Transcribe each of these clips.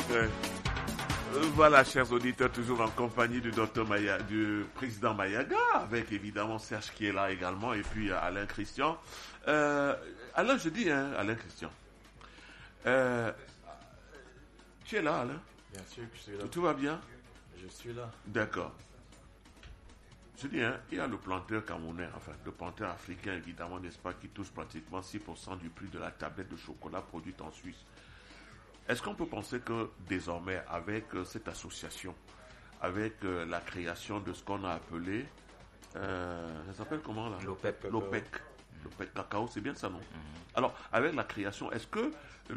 Ouais. Voilà, chers auditeurs, toujours en compagnie du docteur Maya, du président Mayaga, avec évidemment Serge qui est là également, et puis Alain Christian. Alain, je dis, Alain Christian. Tu es là, Alain? Bien sûr que je suis là. Tout va bien? Je suis là. D'accord. Je dis, il y a le planteur camerounais, enfin, le planteur africain, évidemment, n'est-ce pas, qui touche pratiquement 6% du prix de la tablette de chocolat produite en Suisse. Est-ce qu'on peut penser que désormais, avec cette association, avec la création de ce qu'on a appelé, ça s'appelle comment là? L'OPEC. L'OPEC cacao, c'est bien ça, non? Alors, avec la création, est-ce que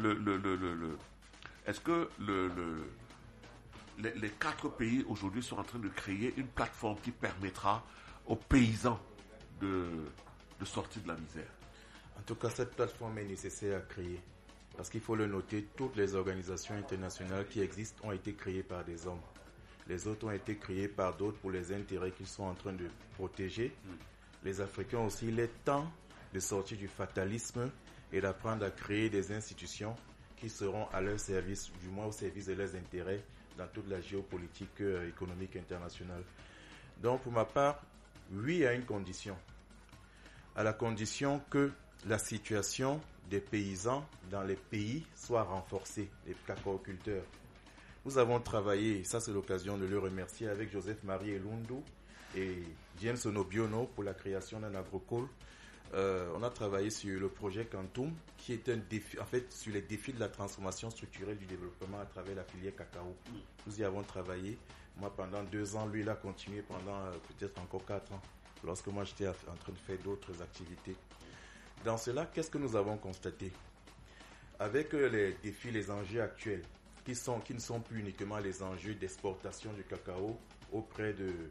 les 4 pays aujourd'hui sont en train de créer une plateforme qui permettra aux paysans de sortir de la misère? En tout cas, cette plateforme est nécessaire à créer. Parce qu'il faut le noter, toutes les organisations internationales qui existent ont été créées par des hommes. Les autres ont été créées par d'autres pour les intérêts qu'ils sont en train de protéger. Les Africains aussi, il est temps de sortir du fatalisme et d'apprendre à créer des institutions qui seront à leur service, du moins au service de leurs intérêts dans toute la géopolitique économique internationale. Donc pour ma part, oui à une condition. À la condition que la situation des paysans dans les pays soit renforcée, les cacaoculteurs. Nous avons travaillé, et ça c'est l'occasion de le remercier, avec Joseph-Marie Elundu et James Onobiono pour la création d'un agrocole. On a travaillé sur le projet Quantum, qui est un défi, en fait, sur les défis de la transformation structurelle du développement à travers la filière cacao. Nous y avons travaillé. Moi, pendant 2 ans, lui, il a continué pendant peut-être encore 4 ans, lorsque moi, j'étais en train de faire d'autres activités. Dans cela, qu'est-ce que nous avons constaté? Avec les défis, les enjeux actuels, qui ne sont plus uniquement les enjeux d'exportation du cacao auprès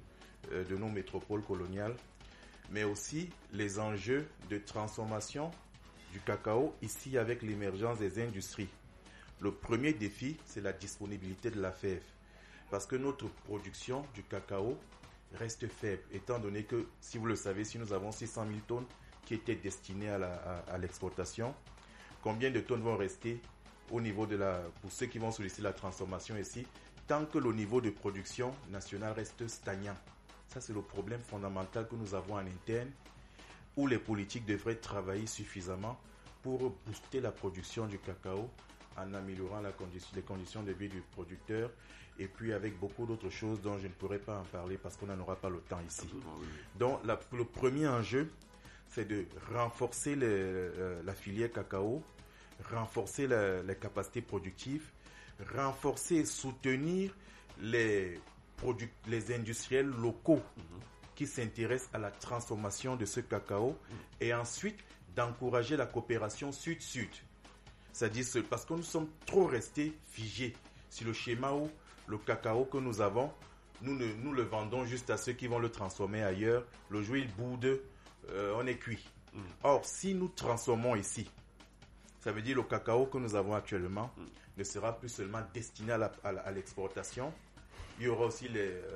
de nos métropoles coloniales, mais aussi les enjeux de transformation du cacao ici avec l'émergence des industries. Le premier défi, c'est la disponibilité de la fève, parce que notre production du cacao reste faible, étant donné que, si vous le savez, si nous avons 600 000 tonnes qui étaient destinées à l'exportation, combien de tonnes vont rester au niveau pour ceux qui vont solliciter la transformation ici, tant que le niveau de production nationale reste stagnant. Ça, c'est le problème fondamental que nous avons en interne, où les politiques devraient travailler suffisamment pour booster la production du cacao en améliorant les conditions de vie du producteur, et puis avec beaucoup d'autres choses dont je ne pourrais pas en parler parce qu'on n'en aura pas le temps ici. Donc, le premier enjeu, c'est de renforcer la filière cacao, renforcer les capacités productives, renforcer et soutenir les industriels locaux qui s'intéressent à la transformation de ce cacao, et ensuite d'encourager la coopération sud-sud. C'est-à-dire parce que nous sommes trop restés figés sur le schéma où le cacao que nous avons, nous le vendons juste à ceux qui vont le transformer ailleurs. Le jour où il boude, on est cuit. Or, si nous transformons ici, ça veut dire le cacao que nous avons actuellement ne sera plus seulement destiné à l'exportation. Il y aura aussi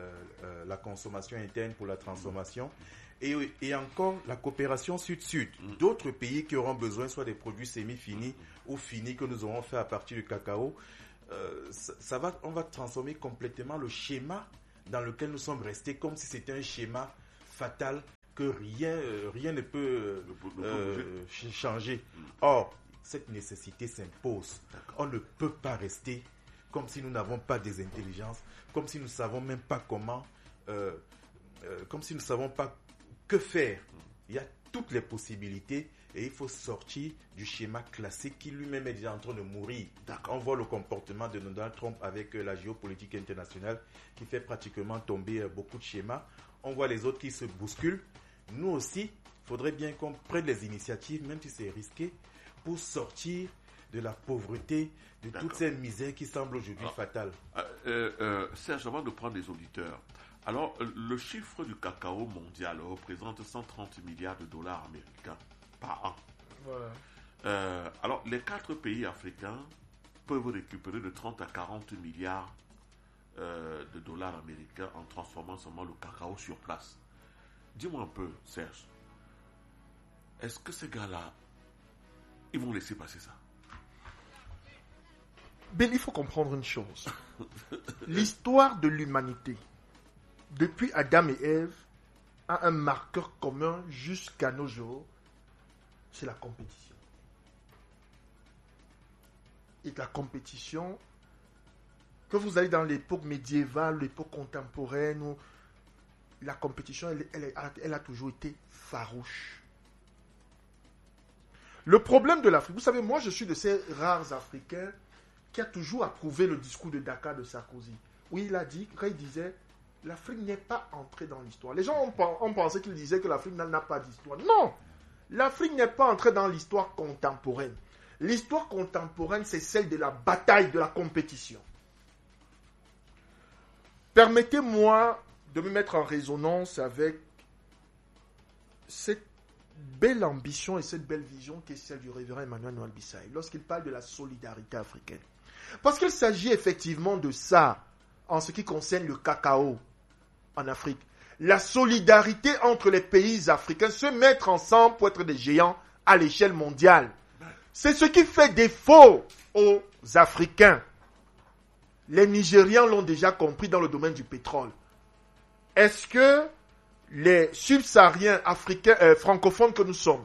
la consommation interne pour la transformation. Et encore la coopération sud-sud. D'autres pays qui auront besoin soit des produits semi-finis ou finis que nous aurons fait à partir du cacao. On va transformer complètement le schéma dans lequel nous sommes restés, comme si c'était un schéma fatal que rien ne peut changer. Or, cette nécessité s'impose. On ne peut pas rester comme si nous n'avons pas des intelligences, comme si nous ne savons même pas comment, comme si nous ne savons pas que faire. Il y a toutes les possibilités et il faut sortir du schéma classique qui lui-même est déjà en train de mourir. On voit le comportement de Donald Trump avec la géopolitique internationale qui fait pratiquement tomber beaucoup de schémas. On voit les autres qui se bousculent. Nous aussi, il faudrait bien qu'on prenne les initiatives, même si c'est risqué, pour sortir de la pauvreté, de toutes ces misères qui semblent aujourd'hui fatales. Serge, avant de prendre les auditeurs, alors le chiffre du cacao mondial représente 130 milliards de dollars américains par an. Voilà. Alors les 4 pays africains peuvent récupérer de 30 à 40 milliards de dollars américains en transformant seulement le cacao sur place. Dis-moi un peu, Serge, est-ce que ces gars-là, ils vont laisser passer ça? Ben, il faut comprendre une chose. L'histoire de l'humanité, depuis Adam et Ève, a un marqueur commun jusqu'à nos jours, c'est la compétition. Et la compétition, que vous allez dans l'époque médiévale, l'époque contemporaine, où la compétition, elle a toujours été farouche. Le problème de l'Afrique, vous savez, moi je suis de ces rares Africains qui a toujours approuvé le discours de Dakar de Sarkozy. Oui, il a dit, quand il disait, l'Afrique n'est pas entrée dans l'histoire. Les gens ont pensé qu'il disait que l'Afrique n'a pas d'histoire. Non, l'Afrique n'est pas entrée dans l'histoire contemporaine. L'histoire contemporaine, c'est celle de la bataille, de la compétition. Permettez-moi de me mettre en résonance avec cette belle ambition et cette belle vision qui est celle du révérend Emmanuel Noël Bissaï lorsqu'il parle de la solidarité africaine. Parce qu'il s'agit effectivement de ça en ce qui concerne le cacao en Afrique. La solidarité entre les pays africains, se mettre ensemble pour être des géants à l'échelle mondiale. C'est ce qui fait défaut aux Africains. Les Nigérians l'ont déjà compris dans le domaine du pétrole. Est-ce que les subsahariens africains, francophones que nous sommes,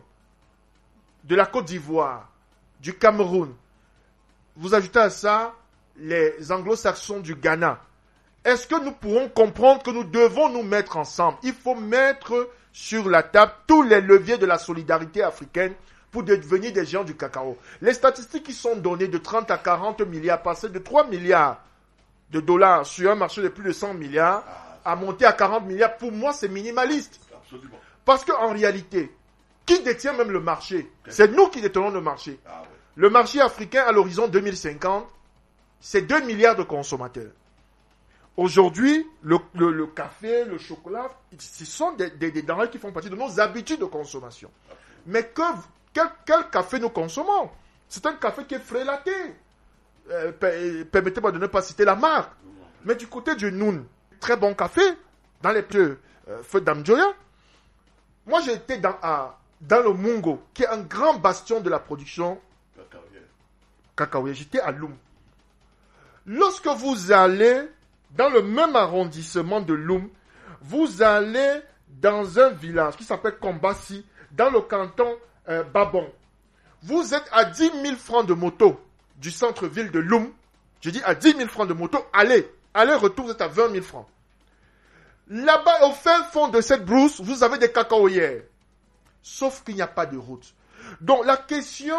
de la Côte d'Ivoire, du Cameroun, vous ajoutez à ça les anglo-saxons du Ghana, est-ce que nous pourrons comprendre que nous devons nous mettre ensemble? Il faut mettre sur la table tous les leviers de la solidarité africaine pour devenir des géants du cacao. Les statistiques qui sont données de 30 à 40 milliards, passer de 3 milliards de dollars sur un marché de plus de 100 milliards, à monter à 40 milliards, pour moi, c'est minimaliste. Absolument. Parce qu'en réalité, qui détient même le marché? C'est nous qui détenons le marché. Le marché africain, à l'horizon 2050, c'est 2 milliards de consommateurs. Aujourd'hui, le café, le chocolat, ce sont des denrées qui font partie de nos habitudes de consommation. Mais quel café nous consommons? C'est un café qui est frélaté. Permettez-moi de ne pas citer la marque. Mais du côté du Noun, très bon café, dans les feux d'Amjoya. Moi, j'ai été dans le Mungo, qui est un grand bastion de la production cacaoyère. J'étais à Loum. Lorsque vous allez dans le même arrondissement de Loum, vous allez dans un village qui s'appelle Kombassi, dans le canton Babon. Vous êtes à 10 000 francs de moto du centre-ville de Loum. Je dis à 10 000 francs de moto, aller-retour, vous êtes à 20 000 francs. Là-bas, au fin fond de cette brousse, vous avez des cacaoyères. Sauf qu'il n'y a pas de route. Donc, la question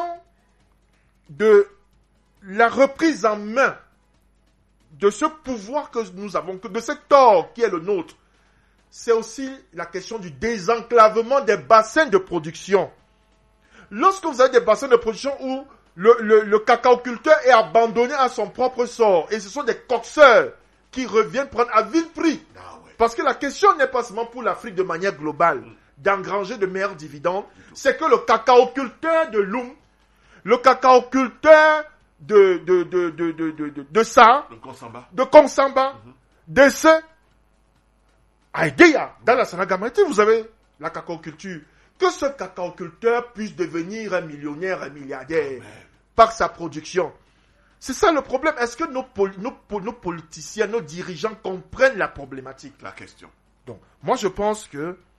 de la reprise en main de ce pouvoir que nous avons, de cet or qui est le nôtre, c'est aussi la question du désenclavement des bassins de production. Lorsque vous avez des bassins de production où le cacaoculteur est abandonné à son propre sort, et ce sont des coxeurs qui reviennent prendre à vil prix. Parce que la question n'est pas seulement pour l'Afrique de manière globale d'engranger de meilleurs dividendes, c'est que le cacaoculteur de Loum, le cacaoculteur de Konsamba, de ce Aïdéa, dans la Sanagamati, vous avez la cacaoculture. Que ce cacaoculteur puisse devenir un millionnaire, un milliardaire par sa production. C'est ça le problème. Est-ce que nos politiciens, nos dirigeants comprennent la problématique? La question. Donc, moi je pense que